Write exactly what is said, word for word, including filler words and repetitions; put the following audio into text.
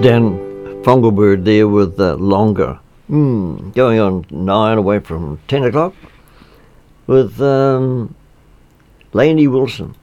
Dan Fongelberg there with uh, Longer. Mm, going on nine away from ten o'clock with um, Lainey Wilson.